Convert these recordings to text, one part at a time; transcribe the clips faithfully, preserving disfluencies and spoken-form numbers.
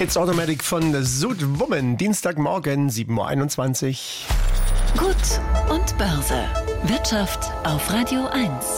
It's Automatic von Südwoman, Dienstagmorgen, sieben Uhr einundzwanzig. Gut und Börse. Wirtschaft auf Radio eins.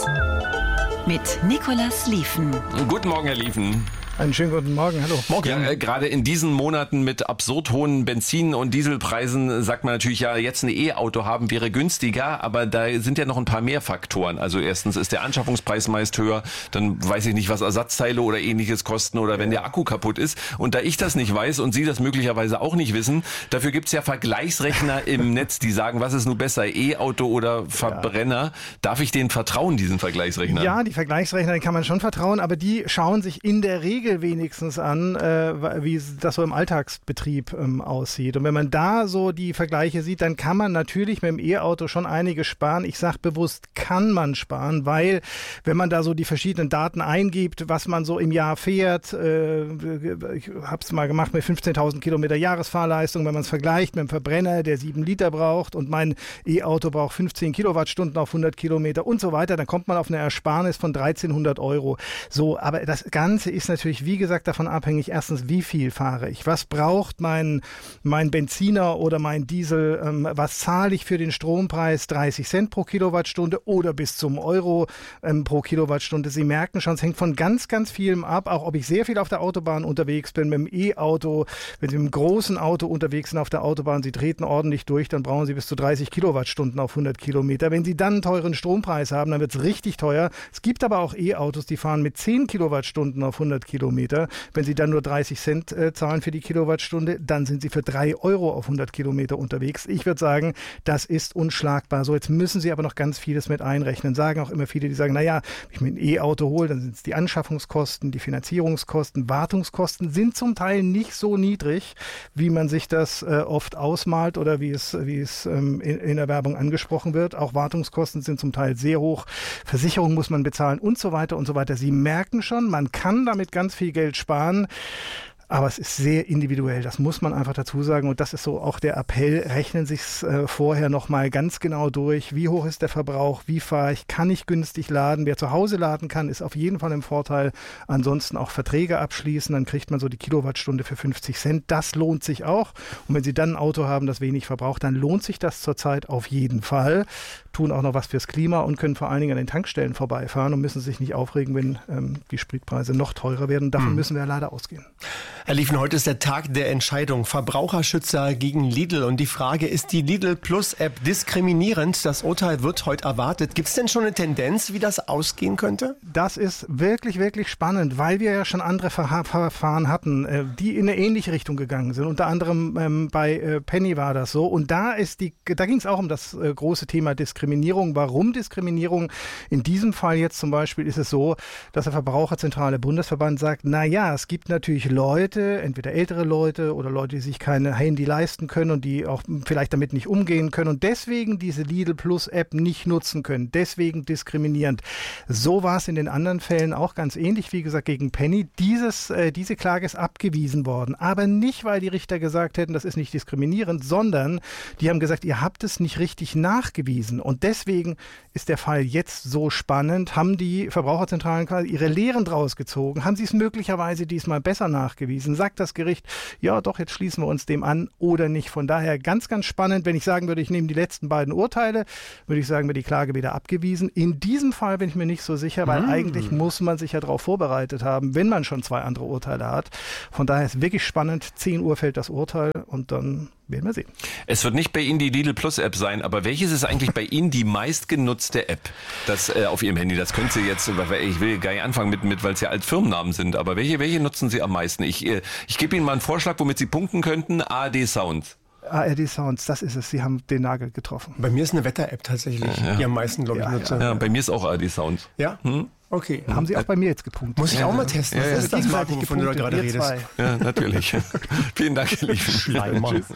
Mit Nicolas Lieven. Guten Morgen, Herr Lieven. Einen schönen guten Morgen, hallo. Morgen. Ja, äh, gerade in diesen Monaten mit absurd hohen Benzin- und Dieselpreisen sagt man natürlich, ja, jetzt ein E-Auto haben wäre günstiger, aber da sind ja noch ein paar mehr Faktoren. Also erstens ist der Anschaffungspreis meist höher, dann weiß ich nicht, was Ersatzteile oder ähnliches kosten oder wenn der Akku kaputt ist. Und da ich das nicht weiß und Sie das möglicherweise auch nicht wissen, dafür gibt's ja Vergleichsrechner im Netz, die sagen, was ist nun besser, E-Auto oder Verbrenner. Ja. Darf ich denen vertrauen, diesen Vergleichsrechnern? Ja, die Vergleichsrechner, denen kann man schon vertrauen, aber die schauen sich in der Regel wenigstens an, äh, wie das so im Alltagsbetrieb ähm, aussieht. Und wenn man da so die Vergleiche sieht, dann kann man natürlich mit dem E-Auto schon einiges sparen. Ich sage bewusst, kann man sparen, weil wenn man da so die verschiedenen Daten eingibt, was man so im Jahr fährt, äh, ich habe es mal gemacht mit fünfzehntausend Kilometer Jahresfahrleistung, wenn man es vergleicht mit dem Verbrenner, der sieben Liter braucht und mein E-Auto braucht fünfzehn Kilowattstunden auf hundert Kilometer und so weiter, dann kommt man auf eine Ersparnis von dreizehnhundert Euro. So, aber das Ganze ist natürlich, wie gesagt, davon abhängig, erstens, wie viel fahre ich? Was braucht mein, mein Benziner oder mein Diesel? Ähm, was zahle ich für den Strompreis? dreißig Cent pro Kilowattstunde oder bis zum Euro ähm, pro Kilowattstunde? Sie merken schon, es hängt von ganz, ganz vielem ab, auch ob ich sehr viel auf der Autobahn unterwegs bin, mit dem E-Auto. Wenn Sie mit einem großen Auto unterwegs sind auf der Autobahn, Sie treten ordentlich durch, dann brauchen Sie bis zu dreißig Kilowattstunden auf hundert Kilometer. Wenn Sie dann einen teuren Strompreis haben, dann wird es richtig teuer. Es gibt aber auch E-Autos, die fahren mit zehn Kilowattstunden auf hundert Kilometer. Wenn Sie dann nur dreißig Cent äh, zahlen für die Kilowattstunde, dann sind Sie für drei Euro auf hundert Kilometer unterwegs. Ich würde sagen, das ist unschlagbar. So, jetzt müssen Sie aber noch ganz vieles mit einrechnen. Sagen auch immer viele, die sagen, naja, wenn ich mir ein E-Auto hole, dann sind es die Anschaffungskosten, die Finanzierungskosten, Wartungskosten sind zum Teil nicht so niedrig, wie man sich das äh, oft ausmalt oder wie es, wie es ähm, in, in der Werbung angesprochen wird. Auch Wartungskosten sind zum Teil sehr hoch. Versicherung muss man bezahlen und so weiter und so weiter. Sie merken schon, man kann damit ganz viel Geld sparen. Aber es ist sehr individuell, das muss man einfach dazu sagen. Und das ist so auch der Appell, rechnen Sie es äh, vorher nochmal ganz genau durch. Wie hoch ist der Verbrauch? Wie fahre ich? Kann ich günstig laden? Wer zu Hause laden kann, ist auf jeden Fall im Vorteil. Ansonsten auch Verträge abschließen, dann kriegt man so die Kilowattstunde für fünfzig Cent. Das lohnt sich auch. Und wenn Sie dann ein Auto haben, das wenig verbraucht, dann lohnt sich das zurzeit auf jeden Fall. Tun auch noch was fürs Klima und können vor allen Dingen an den Tankstellen vorbeifahren und müssen sich nicht aufregen, wenn ähm, die Spritpreise noch teurer werden. Davon hm. müssen wir ja leider ausgehen. Herr Lieven, heute ist der Tag der Entscheidung. Verbraucherschützer gegen Lidl. Und die Frage, ist die Lidl Plus App diskriminierend? Das Urteil wird heute erwartet. Gibt es denn schon eine Tendenz, wie das ausgehen könnte? Das ist wirklich, wirklich spannend, weil wir ja schon andere Ver- Verfahren hatten, äh, die in eine ähnliche Richtung gegangen sind. Unter anderem ähm, bei äh, Penny war das so. Und da ist die, da ging es auch um das äh, große Thema Diskriminierung. Warum Diskriminierung? In diesem Fall jetzt zum Beispiel ist es so, dass der Verbraucherzentrale Bundesverband sagt, na ja, es gibt natürlich Leute, entweder ältere Leute oder Leute, die sich keine Handy leisten können und die auch vielleicht damit nicht umgehen können und deswegen diese Lidl Plus App nicht nutzen können. Deswegen diskriminierend. So war es in den anderen Fällen auch ganz ähnlich, wie gesagt, gegen Penny. Dieses, äh, diese Klage ist abgewiesen worden. Aber nicht, weil die Richter gesagt hätten, das ist nicht diskriminierend, sondern die haben gesagt, ihr habt es nicht richtig nachgewiesen. Und deswegen ist der Fall jetzt so spannend. Haben die Verbraucherzentralen quasi ihre Lehren draus gezogen? Haben sie es möglicherweise diesmal besser nachgewiesen? Sagt das Gericht, ja doch, jetzt schließen wir uns dem an oder nicht. Von daher ganz, ganz spannend. Wenn ich sagen würde, ich nehme die letzten beiden Urteile, würde ich sagen, wird die Klage wieder abgewiesen. In diesem Fall bin ich mir nicht so sicher, weil mm. eigentlich muss man sich ja darauf vorbereitet haben, wenn man schon zwei andere Urteile hat. Von daher ist es wirklich spannend. zehn Uhr fällt das Urteil und dann werden wir sehen. Es wird nicht bei Ihnen die Lidl Plus App sein, aber welches ist eigentlich bei Ihnen die meistgenutzte App das, äh, auf Ihrem Handy? Das können Sie jetzt, ich will gar nicht anfangen mit, mit weil es ja als Firmennamen sind, aber welche, welche nutzen Sie am meisten? Ich, äh, ich gebe Ihnen mal einen Vorschlag, womit Sie punkten könnten. A R D Sounds. A R D Sounds, das ist es. Sie haben den Nagel getroffen. Bei mir ist eine Wetter-App tatsächlich, ja, ja. die am meisten, glaube ich, ja, nutze. Ja. ja, bei mir ist auch A R D Sounds. Ja? Hm? Okay. Haben Sie auch bei mir jetzt gepunktet. Muss ich auch mal testen. Ja, ja, das ist das, Marco, wovon du da gerade redest. Ja, natürlich. Vielen Dank, Herr Lieven. Tschüss.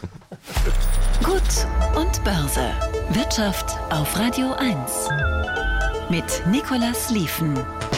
Gut und Börse. Wirtschaft auf Radio eins. Mit Nicolas Lieven.